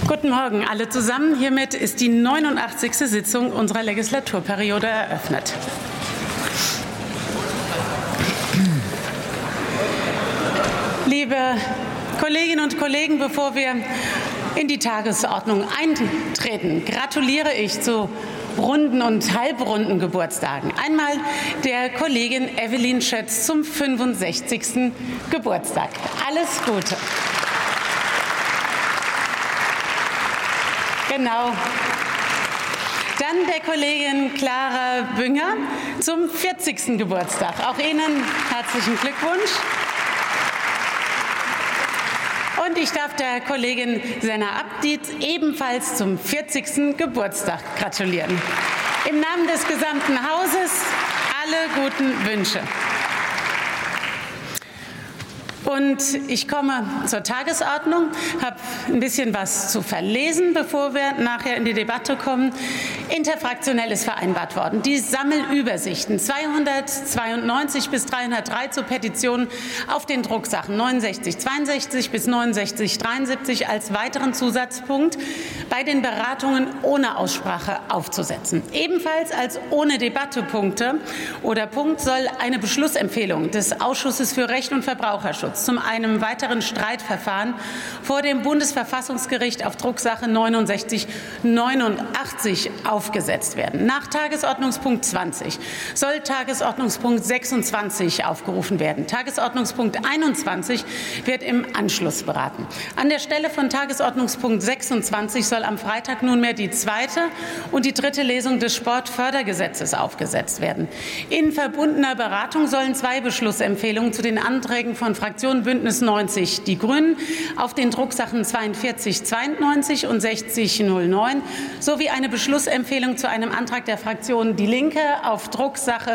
Guten Morgen alle zusammen. Hiermit ist die 89. Sitzung unserer Legislaturperiode eröffnet. Liebe Kolleginnen und Kollegen, bevor wir in die Tagesordnung eintreten, gratuliere ich zu runden und halbrunden Geburtstagen. Einmal der Kollegin Evelyn Schötz zum 65. Geburtstag. Alles Gute. Genau. Dann der Kollegin Clara Bünger zum 40. Geburtstag. Auch Ihnen herzlichen Glückwunsch. Und ich darf der Kollegin Senna Abdietz ebenfalls zum 40. Geburtstag gratulieren. Im Namen des gesamten Hauses alle guten Wünsche. Und ich komme zur Tagesordnung, habe ein bisschen was zu verlesen, bevor wir nachher in die Debatte kommen. Interfraktionell ist vereinbart worden. Die Sammelübersichten 292 bis 303 zu Petitionen auf den Drucksachen 6962 bis 6973 als weiteren Zusatzpunkt bei den Beratungen ohne Aussprache aufzusetzen. Ebenfalls als ohne Debattepunkte oder Punkt soll eine Beschlussempfehlung des Ausschusses für Recht und Verbraucherschutz zum einem weiteren Streitverfahren vor dem Bundesverfassungsgericht auf Drucksache 6989 aufgesetzt werden. Nach Tagesordnungspunkt 20 soll Tagesordnungspunkt 26 aufgerufen werden. Tagesordnungspunkt 21 wird im Anschluss beraten. An der Stelle von Tagesordnungspunkt 26 soll am Freitag nunmehr die zweite und die dritte Lesung des Sportfördergesetzes aufgesetzt werden. In verbundener Beratung sollen zwei Beschlussempfehlungen zu den Anträgen von Fraktion Bündnis 90 Die Grünen auf den Drucksachen 4292 und 6009 sowie eine Beschlussempfehlung zu einem Antrag der Fraktion Die Linke auf Drucksache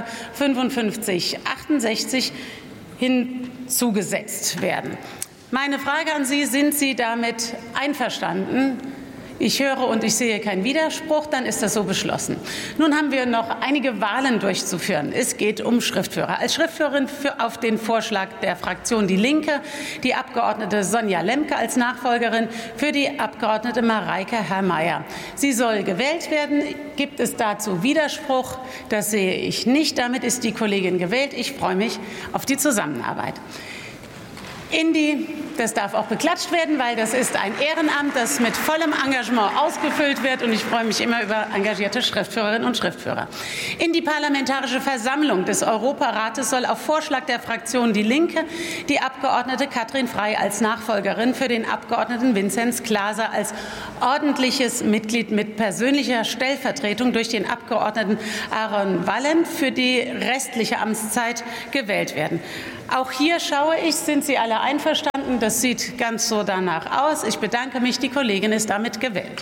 5568 hinzugesetzt werden. Meine Frage an Sie: Sind Sie damit einverstanden? Ich höre und ich sehe keinen Widerspruch, dann ist das so beschlossen. Nun haben wir noch einige Wahlen durchzuführen. Es geht um Schriftführer. Als Schriftführerin auf den Vorschlag der Fraktion Die Linke die Abgeordnete Sonja Lemke, als Nachfolgerin für die Abgeordnete Mareike Herrmeier. Sie soll gewählt werden. Gibt es dazu Widerspruch? Das sehe ich nicht. Damit ist die Kollegin gewählt. Ich freue mich auf die Zusammenarbeit. Das darf auch beklatscht werden, weil das ist ein Ehrenamt, das mit vollem Engagement ausgefüllt wird, und ich freue mich immer über engagierte Schriftführerinnen und Schriftführer. In die Parlamentarische Versammlung des Europarates soll auf Vorschlag der Fraktion Die Linke die Abgeordnete Katrin Frey als Nachfolgerin für den Abgeordneten Vinzenz Glaser als ordentliches Mitglied mit persönlicher Stellvertretung durch den Abgeordneten Aaron Wallen für die restliche Amtszeit gewählt werden. Auch hier schaue ich, sind Sie alle einverstanden? Das sieht ganz so danach aus. Ich bedanke mich. Die Kollegin ist damit gewählt.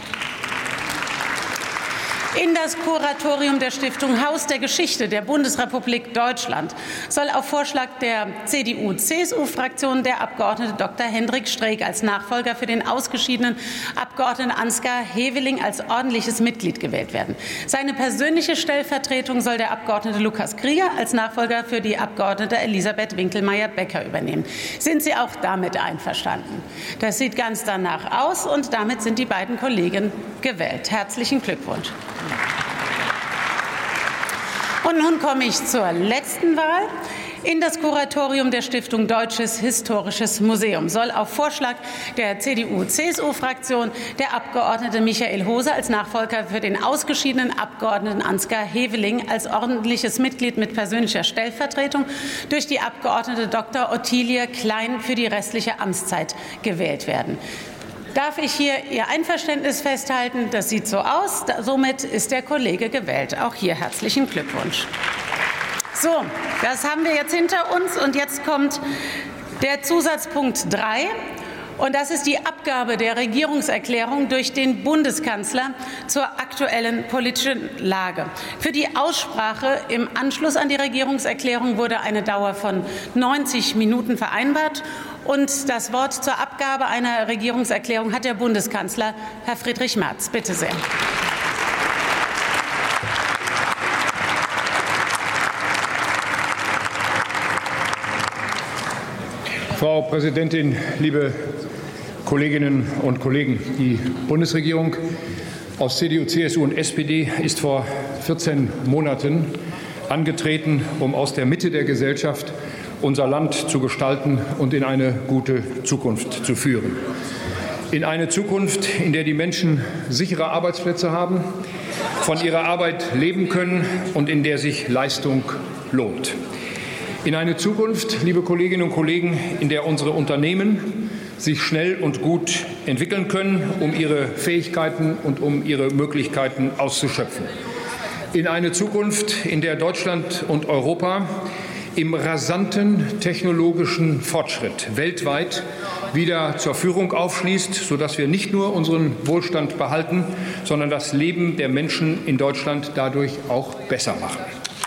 In das Kuratorium der Stiftung Haus der Geschichte der Bundesrepublik Deutschland soll auf Vorschlag der CDU-CSU-Fraktion der Abgeordnete Dr. Hendrik Streeck als Nachfolger für den ausgeschiedenen Abgeordneten Ansgar Heveling als ordentliches Mitglied gewählt werden. Seine persönliche Stellvertretung soll der Abgeordnete Lukas Krieger als Nachfolger für die Abgeordnete Elisabeth Winkelmeier-Becker übernehmen. Sind Sie auch damit einverstanden? Das sieht ganz danach aus, und damit sind die beiden Kollegen gewählt. Herzlichen Glückwunsch. Und nun komme ich zur letzten Wahl. In das Kuratorium der Stiftung Deutsches Historisches Museum soll auf Vorschlag der CDU-CSU-Fraktion der Abgeordnete Michael Hose als Nachfolger für den ausgeschiedenen Abgeordneten Ansgar Heveling als ordentliches Mitglied mit persönlicher Stellvertretung durch die Abgeordnete Dr. Ottilie Klein für die restliche Amtszeit gewählt werden. Darf ich hier Ihr Einverständnis festhalten? Das sieht so aus. Somit ist der Kollege gewählt. Auch hier herzlichen Glückwunsch. So, das haben wir jetzt hinter uns, und jetzt kommt der Zusatzpunkt 3. Und das ist die Abgabe der Regierungserklärung durch den Bundeskanzler zur aktuellen politischen Lage. Für die Aussprache im Anschluss an die Regierungserklärung wurde eine Dauer von 90 Minuten vereinbart. Und das Wort zur Abgabe einer Regierungserklärung hat der Bundeskanzler, Herr Friedrich Merz. Bitte sehr. Frau Präsidentin, liebe Kolleginnen und Kollegen! Die Bundesregierung aus CDU, CSU und SPD ist vor 14 Monaten angetreten, um aus der Mitte der Gesellschaft unser Land zu gestalten und in eine gute Zukunft zu führen. In eine Zukunft, in der die Menschen sichere Arbeitsplätze haben, von ihrer Arbeit leben können und in der sich Leistung lohnt. In eine Zukunft, liebe Kolleginnen und Kollegen, in der unsere Unternehmen sich schnell und gut entwickeln können, um ihre Fähigkeiten und um ihre Möglichkeiten auszuschöpfen. In eine Zukunft, in der Deutschland und Europa im rasanten technologischen Fortschritt weltweit wieder zur Führung aufschließt, sodass wir nicht nur unseren Wohlstand behalten, sondern das Leben der Menschen in Deutschland dadurch auch besser machen.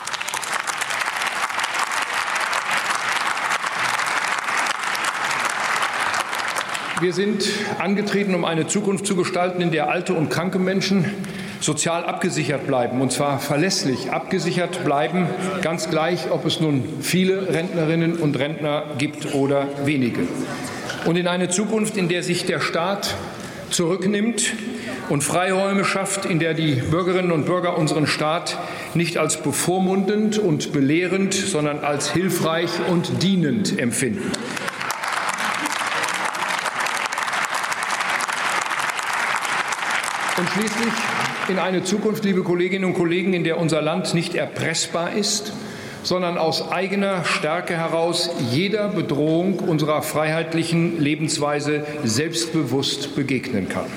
Wir sind angetreten, um eine Zukunft zu gestalten, in der alte und kranke Menschen sozial abgesichert bleiben, und zwar verlässlich abgesichert bleiben, ganz gleich, ob es nun viele Rentnerinnen und Rentner gibt oder wenige. Und in eine Zukunft, in der sich der Staat zurücknimmt und Freiräume schafft, in der die Bürgerinnen und Bürger unseren Staat nicht als bevormundend und belehrend, sondern als hilfreich und dienend empfinden. Und schließlich in eine Zukunft, liebe Kolleginnen und Kollegen, in der unser Land nicht erpressbar ist, sondern aus eigener Stärke heraus jeder Bedrohung unserer freiheitlichen Lebensweise selbstbewusst begegnen kann.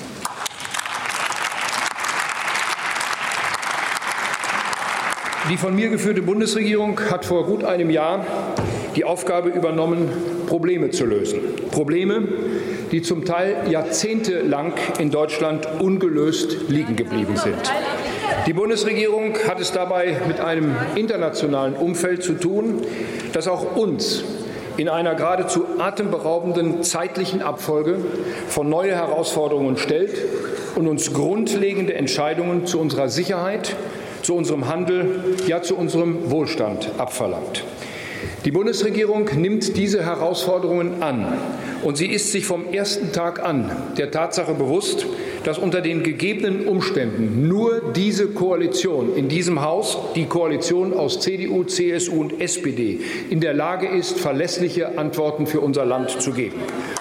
Die von mir geführte Bundesregierung hat vor gut einem Jahr die Aufgabe übernommen, Probleme zu lösen. Probleme, die zum Teil jahrzehntelang in Deutschland ungelöst liegen geblieben sind. Die Bundesregierung hat es dabei mit einem internationalen Umfeld zu tun, das auch uns in einer geradezu atemberaubenden zeitlichen Abfolge vor neue Herausforderungen stellt und uns grundlegende Entscheidungen zu unserer Sicherheit, zu unserem Handel, ja zu unserem Wohlstand abverlangt. Die Bundesregierung nimmt diese Herausforderungen an, und sie ist sich vom ersten Tag an der Tatsache bewusst, dass unter den gegebenen Umständen nur diese Koalition in diesem Haus, die Koalition aus CDU, CSU und SPD, in der Lage ist, verlässliche Antworten für unser Land zu geben.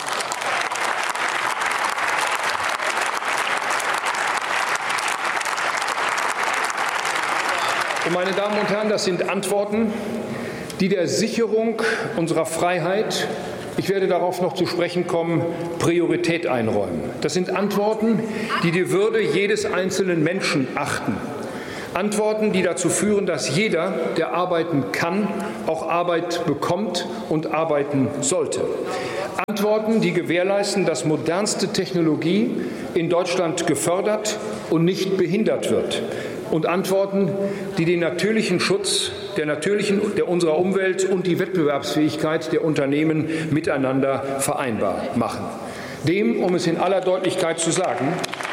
Und meine Damen und Herren, das sind Antworten, die der Sicherung unserer Freiheit, ich werde darauf noch zu sprechen kommen, Priorität einräumen. Das sind Antworten, die die Würde jedes einzelnen Menschen achten. Antworten, die dazu führen, dass jeder, der arbeiten kann, auch Arbeit bekommt und arbeiten sollte. Antworten, die gewährleisten, dass modernste Technologie in Deutschland gefördert und nicht behindert wird. Und Antworten, die den natürlichen Schutz der unserer Umwelt und die Wettbewerbsfähigkeit der Unternehmen miteinander vereinbar machen. Dem, um es in aller Deutlichkeit zu sagen,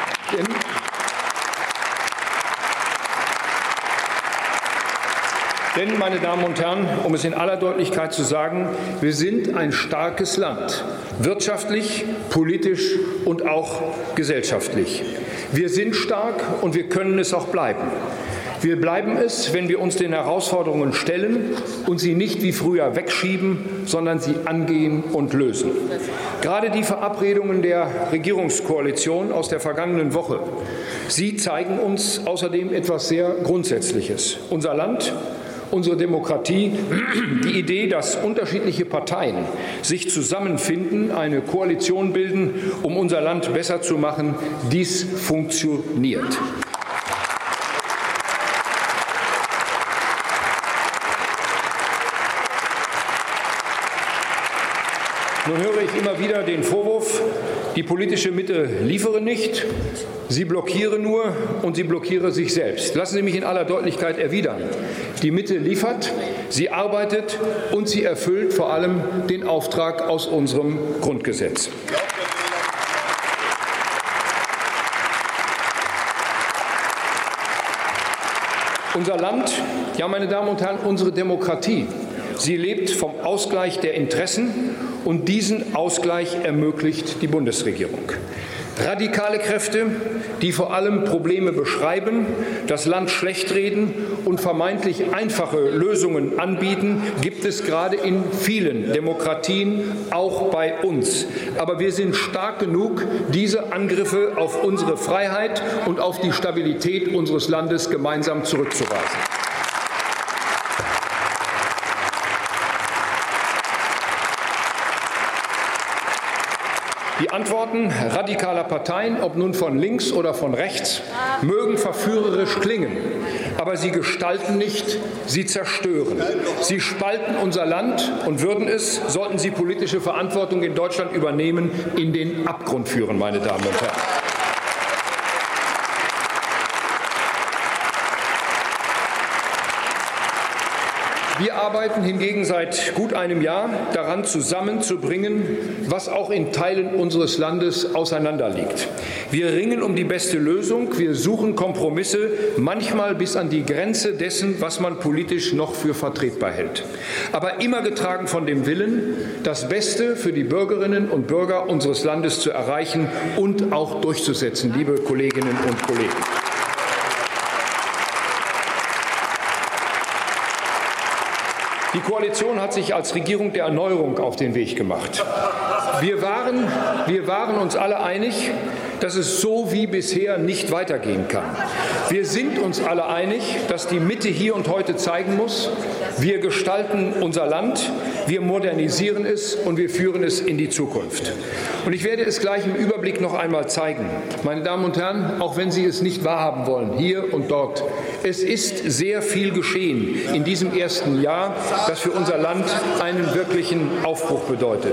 denn, meine Damen und Herren, um es in aller Deutlichkeit zu sagen, wir sind ein starkes Land, wirtschaftlich, politisch und auch gesellschaftlich. Wir sind stark und wir können es auch bleiben. Wir bleiben es, wenn wir uns den Herausforderungen stellen und sie nicht wie früher wegschieben, sondern sie angehen und lösen. Gerade die Verabredungen der Regierungskoalition aus der vergangenen Woche, sie zeigen uns außerdem etwas sehr Grundsätzliches. Unser Land, unsere Demokratie, die Idee, dass unterschiedliche Parteien sich zusammenfinden, eine Koalition bilden, um unser Land besser zu machen, dies funktioniert. Nun höre ich immer wieder den Vorwurf, die politische Mitte liefere nicht, sie blockiere nur und sie blockiere sich selbst. Lassen Sie mich in aller Deutlichkeit erwidern. Die Mitte liefert, sie arbeitet und sie erfüllt vor allem den Auftrag aus unserem Grundgesetz. Unser Land, ja, meine Damen und Herren, unsere Demokratie, sie lebt vom Ausgleich der Interessen und diesen Ausgleich ermöglicht die Bundesregierung. Radikale Kräfte, die vor allem Probleme beschreiben, das Land schlechtreden und vermeintlich einfache Lösungen anbieten, gibt es gerade in vielen Demokratien, auch bei uns. Aber wir sind stark genug, diese Angriffe auf unsere Freiheit und auf die Stabilität unseres Landes gemeinsam zurückzuweisen. Die Antworten radikaler Parteien, ob nun von links oder von rechts, mögen verführerisch klingen, aber sie gestalten nicht, sie zerstören. Sie spalten unser Land und würden es, sollten sie politische Verantwortung in Deutschland übernehmen, in den Abgrund führen, meine Damen und Herren. Wir arbeiten hingegen seit gut einem Jahr daran, zusammenzubringen, was auch in Teilen unseres Landes auseinanderliegt. Wir ringen um die beste Lösung, wir suchen Kompromisse, manchmal bis an die Grenze dessen, was man politisch noch für vertretbar hält. Aber immer getragen von dem Willen, das Beste für die Bürgerinnen und Bürger unseres Landes zu erreichen und auch durchzusetzen, liebe Kolleginnen und Kollegen. Die Koalition hat sich als Regierung der Erneuerung auf den Weg gemacht. Wir waren uns alle einig, dass es so wie bisher nicht weitergehen kann. Wir sind uns alle einig, dass die Mitte hier und heute zeigen muss, wir gestalten unser Land, wir modernisieren es und wir führen es in die Zukunft. Und ich werde es gleich im Überblick noch einmal zeigen. Meine Damen und Herren, auch wenn Sie es nicht wahrhaben wollen, hier und dort, es ist sehr viel geschehen in diesem ersten Jahr, das für unser Land einen wirklichen Aufbruch bedeutet.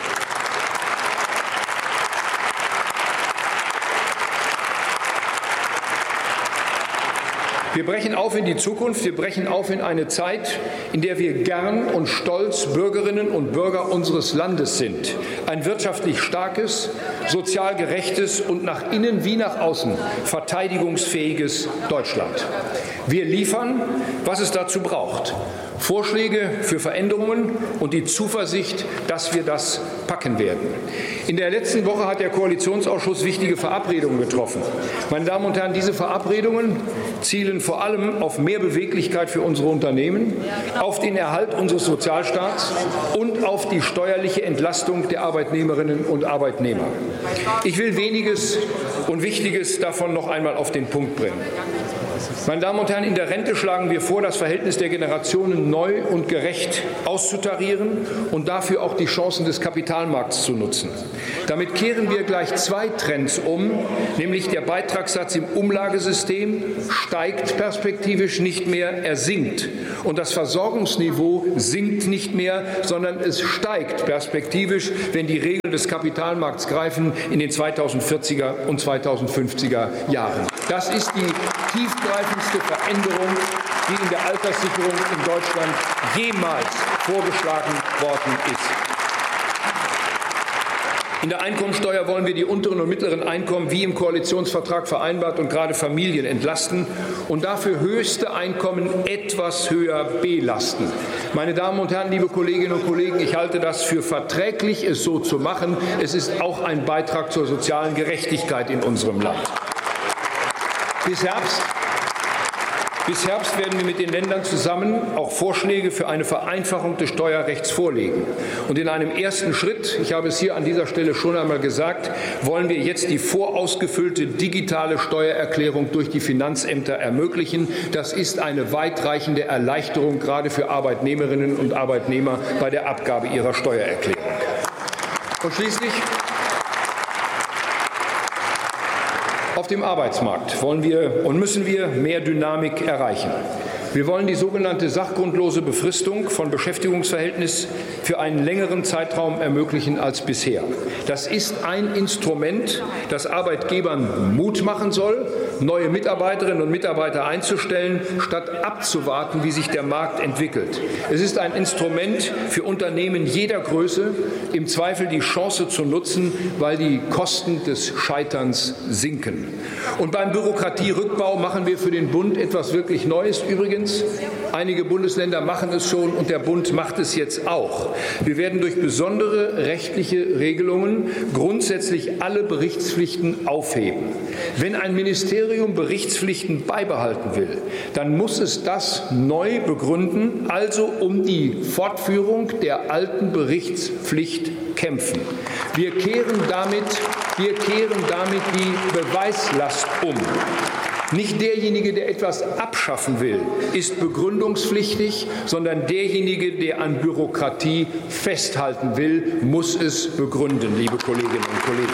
Wir brechen auf in die Zukunft, wir brechen auf in eine Zeit, in der wir gern und stolz Bürgerinnen und Bürger unseres Landes sind. Ein wirtschaftlich starkes, sozial gerechtes und nach innen wie nach außen verteidigungsfähiges Deutschland. Wir liefern, was es dazu braucht. Vorschläge für Veränderungen und die Zuversicht, dass wir das packen werden. In der letzten Woche hat der Koalitionsausschuss wichtige Verabredungen getroffen. Meine Damen und Herren, diese Verabredungen zielen vor allem auf mehr Beweglichkeit für unsere Unternehmen, auf den Erhalt unseres Sozialstaats und auf die steuerliche Entlastung der Arbeitnehmerinnen und Arbeitnehmer. Ich will weniges und Wichtiges davon noch einmal auf den Punkt bringen. Meine Damen und Herren, in der Rente schlagen wir vor, das Verhältnis der Generationen neu und gerecht auszutarieren und dafür auch die Chancen des Kapitalmarkts zu nutzen. Damit kehren wir gleich zwei Trends um, nämlich der Beitragssatz im Umlagesystem steigt perspektivisch nicht mehr, er sinkt. Und das Versorgungsniveau sinkt nicht mehr, sondern es steigt perspektiviv, wenn die Regeln des Kapitalmarkts greifen in den 2040er und 2050er Jahren. Das ist die tiefgreifendste Veränderung, die in der Alterssicherung in Deutschland jemals vorgeschlagen worden ist. In der Einkommensteuer wollen wir die unteren und mittleren Einkommen wie im Koalitionsvertrag vereinbart und gerade Familien entlasten und dafür höchste Einkommen etwas höher belasten. Meine Damen und Herren, liebe Kolleginnen und Kollegen, ich halte das für verträglich, es so zu machen. Es ist auch ein Beitrag zur sozialen Gerechtigkeit in unserem Land. Bis Herbst werden wir mit den Ländern zusammen auch Vorschläge für eine Vereinfachung des Steuerrechts vorlegen. Und in einem ersten Schritt, ich habe es hier an dieser Stelle schon einmal gesagt, wollen wir jetzt die vorausgefüllte digitale Steuererklärung durch die Finanzämter ermöglichen. Das ist eine weitreichende Erleichterung gerade für Arbeitnehmerinnen und Arbeitnehmer bei der Abgabe ihrer Steuererklärung. Und schließlich auf dem Arbeitsmarkt wollen wir und müssen wir mehr Dynamik erreichen. Wir wollen die sogenannte sachgrundlose Befristung von Beschäftigungsverhältnis für einen längeren Zeitraum ermöglichen als bisher. Das ist ein Instrument, das Arbeitgebern Mut machen soll, neue Mitarbeiterinnen und Mitarbeiter einzustellen, statt abzuwarten, wie sich der Markt entwickelt. Es ist ein Instrument für Unternehmen jeder Größe, im Zweifel die Chance zu nutzen, weil die Kosten des Scheiterns sinken. Und beim Bürokratierückbau machen wir für den Bund etwas wirklich Neues übrigens. übrigens, einige Bundesländer machen es schon und der Bund macht es jetzt auch. Wir werden durch besondere rechtliche Regelungen grundsätzlich alle Berichtspflichten aufheben. Wenn ein Ministerium Berichtspflichten beibehalten will, dann muss es das neu begründen, also um die Fortführung der alten Berichtspflicht kämpfen. Wir kehren damit die Beweislast um. Nicht derjenige, der etwas abschaffen will, ist begründungspflichtig, sondern derjenige, der an Bürokratie festhalten will, muss es begründen, liebe Kolleginnen und Kollegen.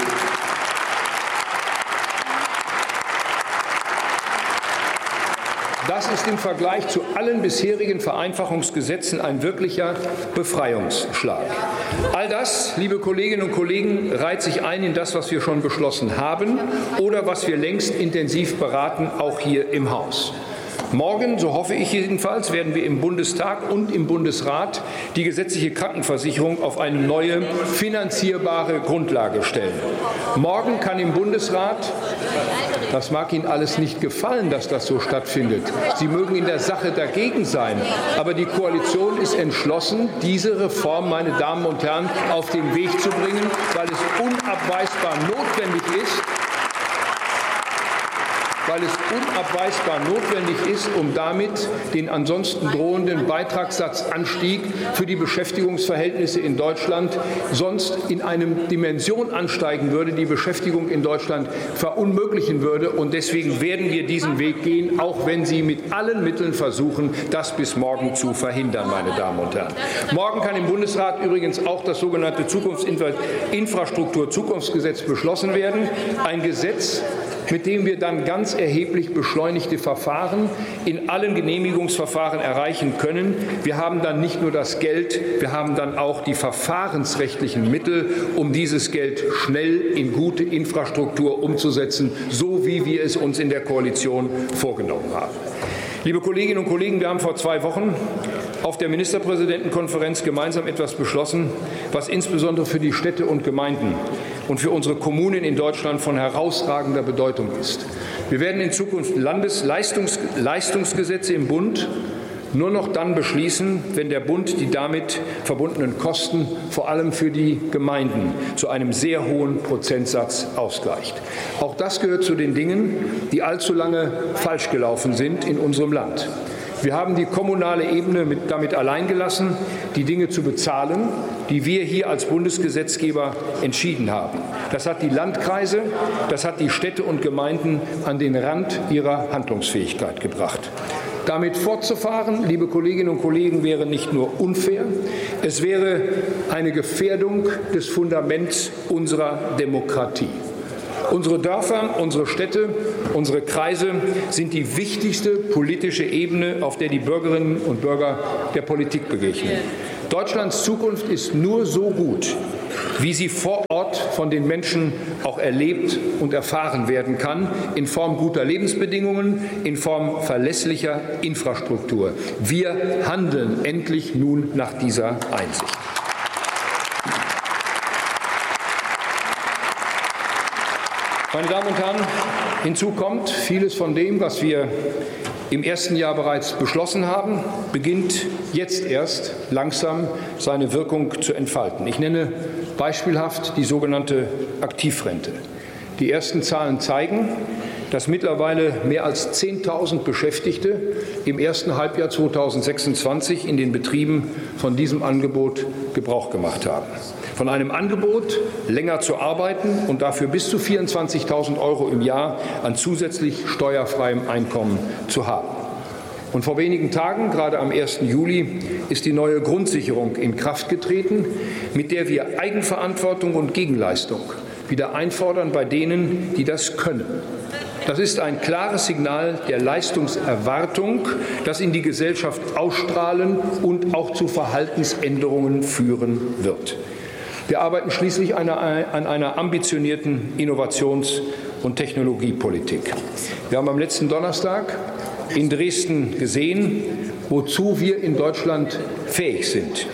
Das ist im Vergleich zu allen bisherigen Vereinfachungsgesetzen ein wirklicher Befreiungsschlag. All das, liebe Kolleginnen und Kollegen, reiht sich ein in das, was wir schon beschlossen haben oder was wir längst intensiv beraten, auch hier im Haus. Morgen, so hoffe ich jedenfalls, werden wir im Bundestag und im Bundesrat die gesetzliche Krankenversicherung auf eine neue finanzierbare Grundlage stellen. Morgen kann im Bundesrat, das mag Ihnen alles nicht gefallen, dass das so stattfindet, Sie mögen in der Sache dagegen sein, aber die Koalition ist entschlossen, diese Reform, meine Damen und Herren, auf den Weg zu bringen, weil es unabweisbar notwendig ist, um damit den ansonsten drohenden Beitragssatzanstieg für die Beschäftigungsverhältnisse in Deutschland sonst in eine Dimension ansteigen würde, die Beschäftigung in Deutschland verunmöglichen würde. Und deswegen werden wir diesen Weg gehen, auch wenn Sie mit allen Mitteln versuchen, das bis morgen zu verhindern, meine Damen und Herren. Morgen kann im Bundesrat übrigens auch das sogenannte Infrastruktur-Zukunftsgesetz beschlossen werden. Ein Gesetz, mit dem wir dann ganz erheblich beschleunigte Verfahren in allen Genehmigungsverfahren erreichen können. Wir haben dann nicht nur das Geld, wir haben dann auch die verfahrensrechtlichen Mittel, um dieses Geld schnell in gute Infrastruktur umzusetzen, so wie wir es uns in der Koalition vorgenommen haben. Liebe Kolleginnen und Kollegen, wir haben vor 2 Wochen auf der Ministerpräsidentenkonferenz gemeinsam etwas beschlossen, was insbesondere für die Städte und Gemeinden und für unsere Kommunen in Deutschland von herausragender Bedeutung ist. Wir werden in Zukunft Landesleistungsgesetze im Bund nur noch dann beschließen, wenn der Bund die damit verbundenen Kosten vor allem für die Gemeinden zu einem sehr hohen Prozentsatz ausgleicht. Auch das gehört zu den Dingen, die allzu lange falsch gelaufen sind in unserem Land. Wir haben die kommunale Ebene damit allein gelassen, die Dinge zu bezahlen, die wir hier als Bundesgesetzgeber entschieden haben. Das hat die Landkreise, das hat die Städte und Gemeinden an den Rand ihrer Handlungsfähigkeit gebracht. Damit fortzufahren, liebe Kolleginnen und Kollegen, wäre nicht nur unfair, es wäre eine Gefährdung des Fundaments unserer Demokratie. Unsere Dörfer, unsere Städte, unsere Kreise sind die wichtigste politische Ebene, auf der die Bürgerinnen und Bürger der Politik begegnen. Deutschlands Zukunft ist nur so gut, wie sie vor Ort von den Menschen auch erlebt und erfahren werden kann, in Form guter Lebensbedingungen, in Form verlässlicher Infrastruktur. Wir handeln endlich nun nach dieser Einsicht. Meine Damen und Herren, hinzu kommt, vieles von dem, was wir im ersten Jahr bereits beschlossen haben, beginnt jetzt erst langsam seine Wirkung zu entfalten. Ich nenne beispielhaft die sogenannte Aktivrente. Die ersten Zahlen zeigen, dass mittlerweile mehr als 10.000 Beschäftigte im ersten Halbjahr 2026 in den Betrieben von diesem Angebot Gebrauch gemacht haben. Von einem Angebot, länger zu arbeiten und dafür bis zu 24.000 € im Jahr an zusätzlich steuerfreiem Einkommen zu haben. Und vor wenigen Tagen, gerade am 1. Juli, ist die neue Grundsicherung in Kraft getreten, mit der wir Eigenverantwortung und Gegenleistung wieder einfordern bei denen, die das können. Das ist ein klares Signal der Leistungserwartung, das in die Gesellschaft ausstrahlen und auch zu Verhaltensänderungen führen wird. Wir arbeiten schließlich an einer ambitionierten Innovations- und Technologiepolitik. Wir haben am letzten Donnerstag in Dresden gesehen, wozu wir in Deutschland fähig sind.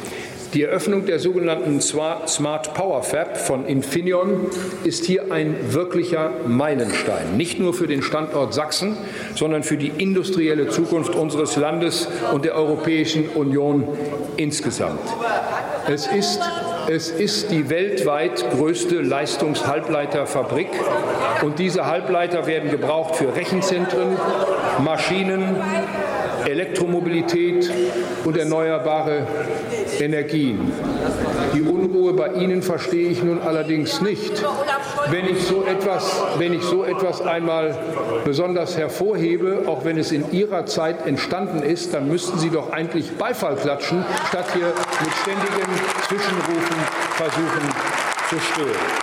Die Eröffnung der sogenannten Smart Power Fab von Infineon ist hier ein wirklicher Meilenstein, nicht nur für den Standort Sachsen, sondern für die industrielle Zukunft unseres Landes und der Europäischen Union insgesamt. Es ist die weltweit größte Leistungshalbleiterfabrik, und diese Halbleiter werden gebraucht für Rechenzentren, Maschinen, Elektromobilität und erneuerbare Energien. Die Unruhe bei Ihnen verstehe ich nun allerdings nicht. Wenn ich so etwas einmal besonders hervorhebe, auch wenn es in Ihrer Zeit entstanden ist, dann müssten Sie doch eigentlich Beifall klatschen, statt hier mit ständigen Zwischenrufen versuchen zu stören.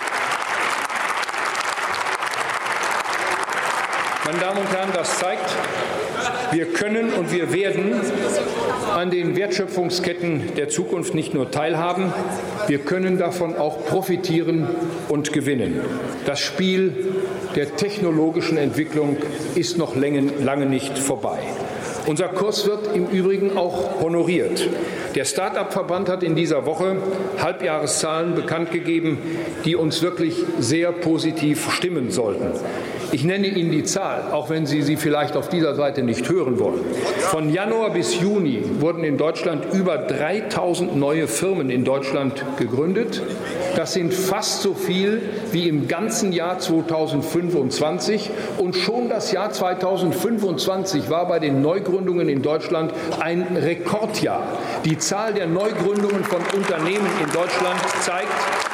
Meine Damen und Herren, das zeigt, wir können und wir werden an den Wertschöpfungsketten der Zukunft nicht nur teilhaben, wir können davon auch profitieren und gewinnen. Das Spiel der technologischen Entwicklung ist noch lange nicht vorbei. Unser Kurs wird im Übrigen auch honoriert. Der Start-up-Verband hat in dieser Woche Halbjahreszahlen bekannt gegeben, die uns wirklich sehr positiv stimmen sollten. Ich nenne Ihnen die Zahl, auch wenn Sie sie vielleicht auf dieser Seite nicht hören wollen. Von Januar bis Juni wurden in Deutschland über 3.000 neue Firmen in Deutschland gegründet. Das sind fast so viel wie im ganzen Jahr 2025. Und schon das Jahr 2025 war bei den Neugründungen in Deutschland ein Rekordjahr. Die Zahl der Neugründungen von Unternehmen in Deutschland zeigt,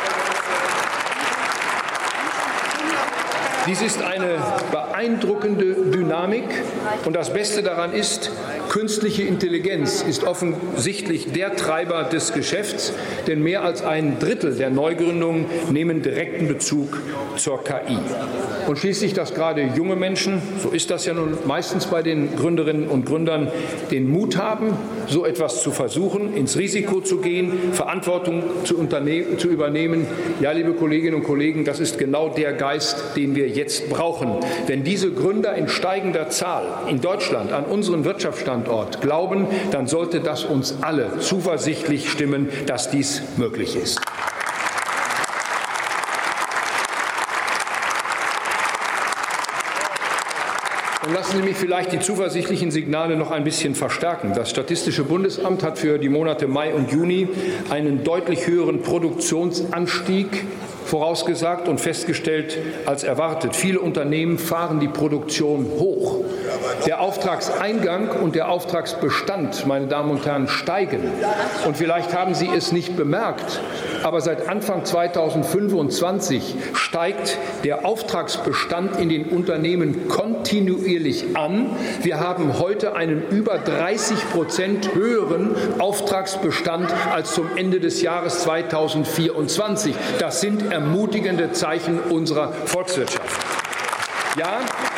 dies ist eine beeindruckende Dynamik, und das Beste daran ist, künstliche Intelligenz ist offensichtlich der Treiber des Geschäfts, denn mehr als ein Drittel der Neugründungen nehmen direkten Bezug zur KI. Und schließlich, dass gerade junge Menschen, so ist das ja nun meistens bei den Gründerinnen und Gründern, den Mut haben, so etwas zu versuchen, ins Risiko zu gehen, Verantwortung zu übernehmen. Ja, liebe Kolleginnen und Kollegen, das ist genau der Geist, den wir jetzt brauchen. Wenn diese Gründer in steigender Zahl in Deutschland an unseren Wirtschaftsstandort glauben, dann sollte das uns alle zuversichtlich stimmen, dass dies möglich ist. Und lassen Sie mich vielleicht die zuversichtlichen Signale noch ein bisschen verstärken. Das Statistische Bundesamt hat für die Monate Mai und Juni einen deutlich höheren Produktionsanstieg vorausgesagt und festgestellt als erwartet. Viele Unternehmen fahren die Produktion hoch. Der Auftragseingang und der Auftragsbestand, meine Damen und Herren, steigen. Und vielleicht haben Sie es nicht bemerkt, aber seit Anfang 2025 steigt der Auftragsbestand in den Unternehmen kontinuierlich an. Wir haben heute einen über 30% höheren Auftragsbestand als zum Ende des Jahres 2024. Das sind ermutigende Zeichen unserer Volkswirtschaft. Ja,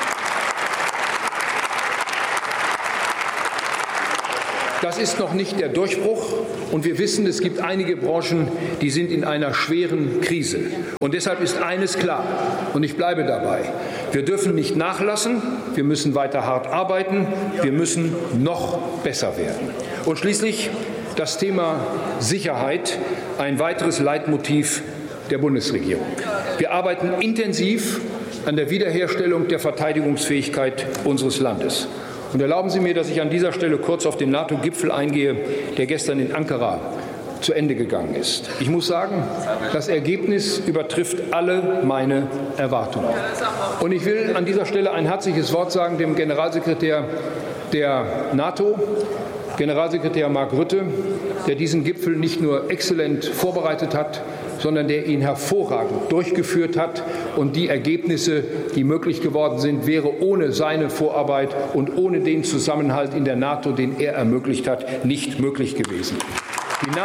das ist noch nicht der Durchbruch, und wir wissen, es gibt einige Branchen, die sind in einer schweren Krise. Und deshalb ist eines klar, und ich bleibe dabei: Wir dürfen nicht nachlassen, wir müssen weiter hart arbeiten, wir müssen noch besser werden. Und schließlich das Thema Sicherheit, ein weiteres Leitmotiv der Bundesregierung. Wir arbeiten intensiv an der Wiederherstellung der Verteidigungsfähigkeit unseres Landes. Und erlauben Sie mir, dass ich an dieser Stelle kurz auf den NATO-Gipfel eingehe, der gestern in Ankara zu Ende gegangen ist. Ich muss sagen, das Ergebnis übertrifft alle meine Erwartungen. Und ich will an dieser Stelle ein herzliches Wort sagen dem Generalsekretär der NATO, Generalsekretär Mark Rutte, der diesen Gipfel nicht nur exzellent vorbereitet hat, sondern der ihn hervorragend durchgeführt hat. Und die Ergebnisse, die möglich geworden sind, wäre ohne seine Vorarbeit und ohne den Zusammenhalt in der NATO, den er ermöglicht hat, nicht möglich gewesen. Die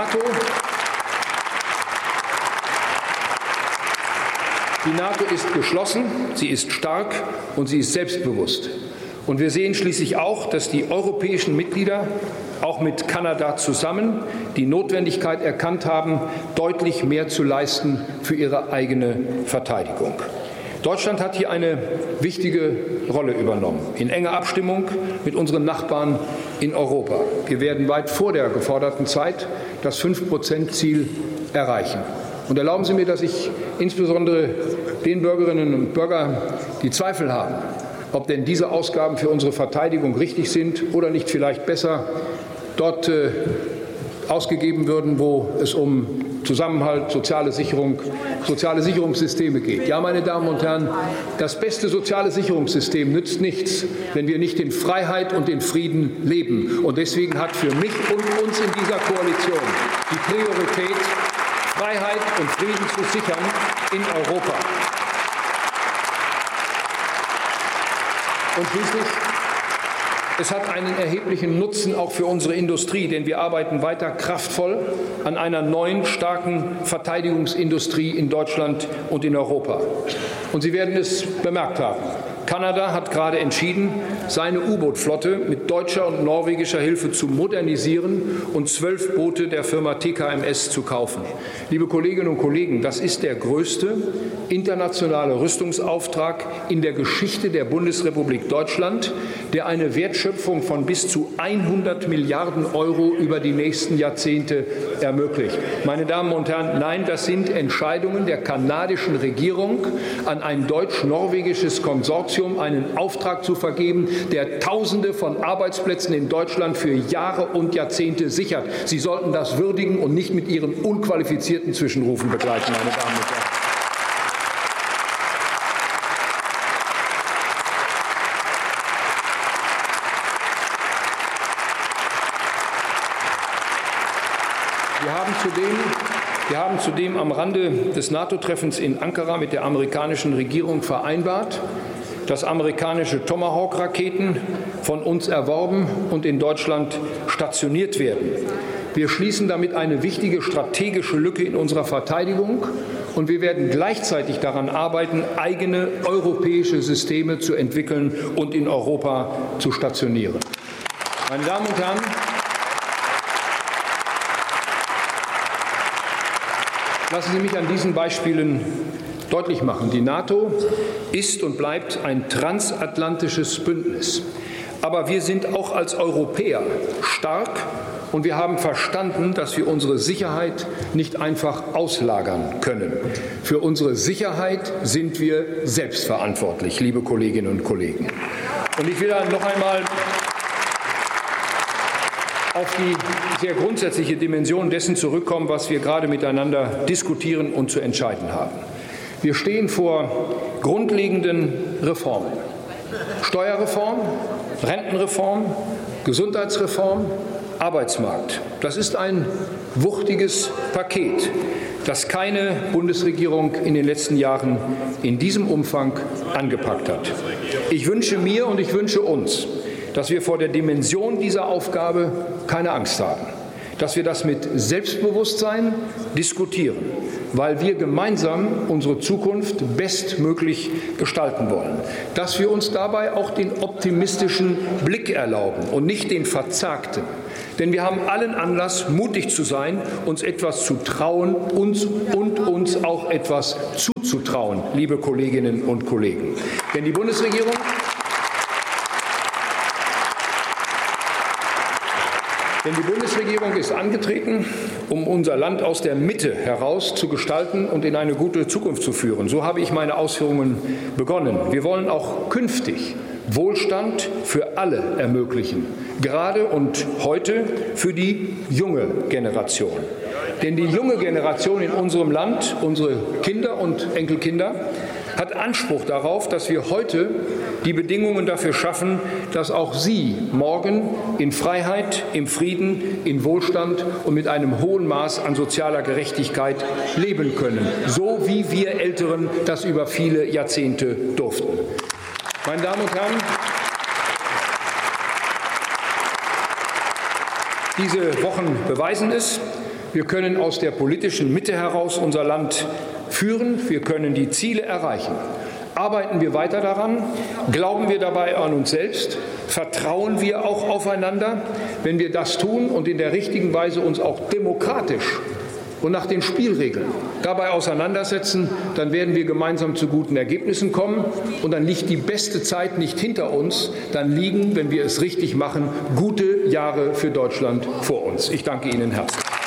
NATO ist geschlossen, sie ist stark und sie ist selbstbewusst. Und wir sehen schließlich auch, dass die europäischen Mitglieder, auch mit Kanada zusammen, die Notwendigkeit erkannt haben, deutlich mehr zu leisten für ihre eigene Verteidigung. Deutschland hat hier eine wichtige Rolle übernommen, in enger Abstimmung mit unseren Nachbarn in Europa. Wir werden weit vor der geforderten Zeit das 5%-Ziel erreichen. Und erlauben Sie mir, dass ich insbesondere den Bürgerinnen und Bürgern, die Zweifel haben, ob denn diese Ausgaben für unsere Verteidigung richtig sind oder nicht vielleicht besser dort ausgegeben würden, wo es um Zusammenhalt, soziale Sicherungssysteme geht. Ja, meine Damen und Herren, das beste soziale Sicherungssystem nützt nichts, wenn wir nicht in Freiheit und in Frieden leben. Und deswegen hat für mich und uns in dieser Koalition die Priorität, Freiheit und Frieden zu sichern in Europa. Und schließlich, es hat einen erheblichen Nutzen auch für unsere Industrie, denn wir arbeiten weiter kraftvoll an einer neuen, starken Verteidigungsindustrie in Deutschland und in Europa. Und Sie werden es bemerkt haben. Kanada hat gerade entschieden, seine U-Boot-Flotte mit deutscher und norwegischer Hilfe zu modernisieren und 12 Boote der Firma TKMS zu kaufen. Liebe Kolleginnen und Kollegen, das ist der größte internationale Rüstungsauftrag in der Geschichte der Bundesrepublik Deutschland, der eine Wertschöpfung von bis zu 100 Milliarden Euro über die nächsten Jahrzehnte ermöglicht. Meine Damen und Herren, nein, das sind Entscheidungen der kanadischen Regierung, an ein deutsch-norwegisches Konsortium einen Auftrag zu vergeben, der Tausende von Arbeitsplätzen in Deutschland für Jahre und Jahrzehnte sichert. Sie sollten das würdigen und nicht mit Ihren unqualifizierten Zwischenrufen begleiten, meine Damen und Herren. Wir haben zudem am Rande des NATO-Treffens in Ankara mit der amerikanischen Regierung vereinbart, dass amerikanische Tomahawk-Raketen von uns erworben und in Deutschland stationiert werden. Wir schließen damit eine wichtige strategische Lücke in unserer Verteidigung, und wir werden gleichzeitig daran arbeiten, eigene europäische Systeme zu entwickeln und in Europa zu stationieren. Meine Damen und Herren, lassen Sie mich an diesen Beispielen deutlich machen. Die NATO ist und bleibt ein transatlantisches Bündnis. Aber wir sind auch als Europäer stark, und wir haben verstanden, dass wir unsere Sicherheit nicht einfach auslagern können. Für unsere Sicherheit sind wir selbstverantwortlich, liebe Kolleginnen und Kollegen. Und ich will dann noch einmal auf die sehr grundsätzliche Dimension dessen zurückkommen, was wir gerade miteinander diskutieren und zu entscheiden haben. Wir stehen vor grundlegenden Reformen. Steuerreform, Rentenreform, Gesundheitsreform, Arbeitsmarkt. Das ist ein wuchtiges Paket, das keine Bundesregierung in den letzten Jahren in diesem Umfang angepackt hat. Ich wünsche mir und ich wünsche uns, dass wir vor der Dimension dieser Aufgabe keine Angst haben, dass wir das mit Selbstbewusstsein diskutieren, weil wir gemeinsam unsere Zukunft bestmöglich gestalten wollen, dass wir uns dabei auch den optimistischen Blick erlauben und nicht den verzagten. Denn wir haben allen Anlass, mutig zu sein, uns etwas zu trauen, uns auch etwas zuzutrauen, liebe Kolleginnen und Kollegen. Denn die Bundesregierung ist angetreten, um unser Land aus der Mitte heraus zu gestalten und in eine gute Zukunft zu führen. So habe ich meine Ausführungen begonnen. Wir wollen auch künftig Wohlstand für alle ermöglichen, gerade und heute für die junge Generation. Denn die junge Generation in unserem Land, unsere Kinder und Enkelkinder, hat Anspruch darauf, dass wir heute die Bedingungen dafür schaffen, dass auch sie morgen in Freiheit, im Frieden, in Wohlstand und mit einem hohen Maß an sozialer Gerechtigkeit leben können, so wie wir Älteren das über viele Jahrzehnte durften. Meine Damen und Herren, diese Wochen beweisen es. Wir können aus der politischen Mitte heraus unser Land führen. Wir können die Ziele erreichen. Arbeiten wir weiter daran? Glauben wir dabei an uns selbst? Vertrauen wir auch aufeinander? Wenn wir das tun und in der richtigen Weise uns auch demokratisch und nach den Spielregeln dabei auseinandersetzen, dann werden wir gemeinsam zu guten Ergebnissen kommen. Und dann liegt die beste Zeit nicht hinter uns, dann liegen, wenn wir es richtig machen, gute Jahre für Deutschland vor uns. Ich danke Ihnen herzlich.